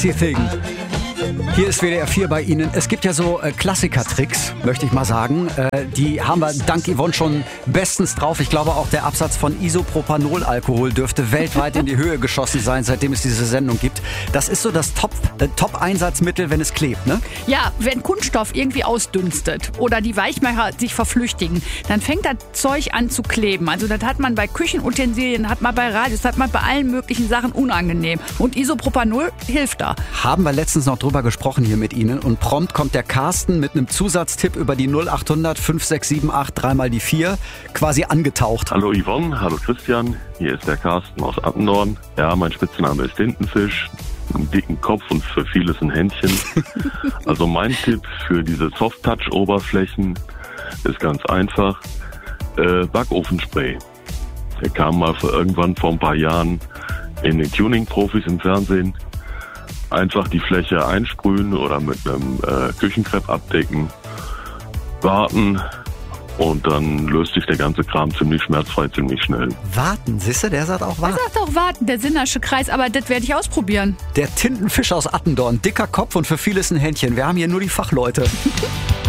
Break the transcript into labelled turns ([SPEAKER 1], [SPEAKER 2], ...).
[SPEAKER 1] Thing. Hier ist WDR 4 bei Ihnen. Es gibt ja so Klassiker-Tricks, möchte ich mal sagen. Die haben wir dank Yvonne schon bestens drauf. Ich glaube, auch der Absatz von Isopropanol-Alkohol dürfte weltweit in die Höhe geschossen sein, seitdem es diese Sendung gibt. Das ist so das Top-Einsatzmittel, wenn es klebt, ne?
[SPEAKER 2] Ja, wenn Kunststoff irgendwie ausdünstet oder die Weichmacher sich verflüchtigen, dann fängt das Zeug an zu kleben. Also das hat man bei Küchenutensilien, hat man bei Radios, hat man bei allen möglichen Sachen unangenehm. Und Isopropanol hilft da.
[SPEAKER 1] Haben wir letztens noch drüber gesprochen hier mit Ihnen und prompt kommt der Carsten mit einem Zusatztipp über die 0800 5678 3 mal die 4 quasi angetaucht.
[SPEAKER 3] Hallo Yvonne, hallo Christian, hier ist der Carsten aus Attendorn. Ja, mein Spitzname ist Tintenfisch, einen dicken Kopf und für vieles ein Händchen. Also mein Tipp für diese Soft-Touch-Oberflächen ist ganz einfach, Backofenspray. Der kam mal irgendwann vor ein paar Jahren in den Tuning-Profis im Fernsehen. Einfach die Fläche einsprühen oder mit einem Küchenkrepp abdecken, warten und dann löst sich der ganze Kram ziemlich schmerzfrei, ziemlich schnell.
[SPEAKER 1] Warten, siehst du, der sagt auch warten.
[SPEAKER 2] Der sagt auch warten, der Sinnersche Kreis, aber das werde ich ausprobieren.
[SPEAKER 1] Der Tintenfisch aus Attendorn, dicker Kopf und für vieles ein Händchen. Wir haben hier nur die Fachleute.